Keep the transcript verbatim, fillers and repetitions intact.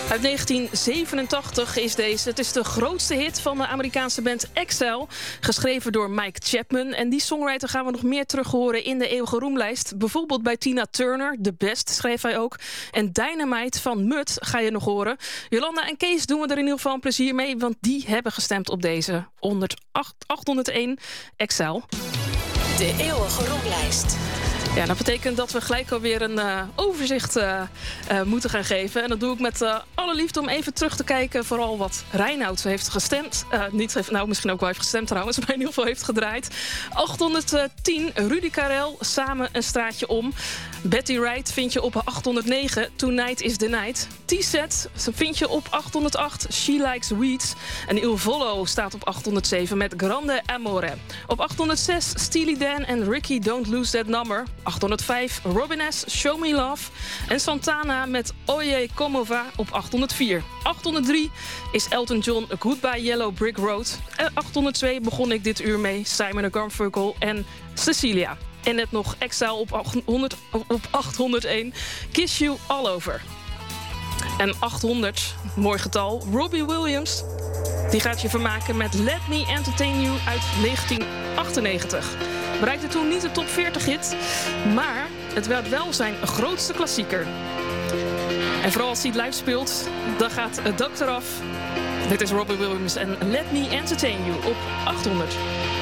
Uit negentien zevenentachtig is deze. Het is de grootste hit van de Amerikaanse band Exile. Geschreven door Mike Chapman. En die songwriter gaan we nog meer terug horen in de eeuwige roemlijst. Bijvoorbeeld bij Tina Turner, The Best, schreef hij ook. En Dynamite van Mud ga je nog horen. Jolanda en Kees doen we er in ieder geval een plezier mee. Want die hebben gestemd op deze achthonderdéén Exile. De eeuwige roemlijst. Ja, dat betekent dat we gelijk alweer een uh, overzicht uh, uh, moeten gaan geven. En dat doe ik met uh, alle liefde om even terug te kijken. Vooral wat Reinoud heeft gestemd. Uh, niet heeft, nou, misschien ook wel heeft gestemd trouwens. Maar in ieder geval heeft gedraaid. achthonderdtien, Rudy Karel, Samen een straatje om. Betty Wright vind je op achthonderdnegen, Tonight is the Night. T-Set vind je op achthonderdacht, She Likes Weeds. En Il Volo staat op achthonderdzeven met Grande Amore. Op achthonderdzes, Steely Dan en Ricky Don't Lose That Number. achthonderdvijf, Robin S, Show Me Love. En Santana met Oye Como Va op achthonderdvier. achthonderddrie is Elton John, Goodbye Yellow Brick Road. En achthonderdtwee begon ik dit uur mee, Simon and Garfunkel en Cecilia. En net nog Exile op, achthonderd, op achthonderdéén, Kiss You All Over. En achthonderd, mooi getal, Robbie Williams. Die gaat je vermaken met Let Me Entertain You uit negentien achtennegentig. Bereikte toen niet de top veertig hit, maar het werd wel zijn grootste klassieker. En vooral als hij het live speelt, dan gaat het dak eraf. Dit is Robbie Williams en Let Me Entertain You op achthonderd.